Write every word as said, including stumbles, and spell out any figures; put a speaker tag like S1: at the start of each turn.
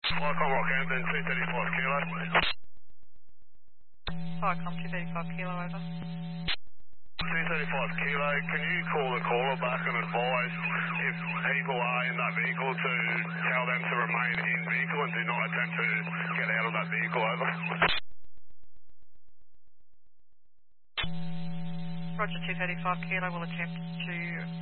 S1: Flycom Rockhampton, two thirty-five kilo.
S2: Flycom two thirty-five kilo over.
S1: two thirty-five kilo, can you call the caller back and advise if people are in that vehicle to tell them to remain in vehicle and do not attempt to get out of that vehicle, over?
S2: Roger two thirty-five kilo will attempt to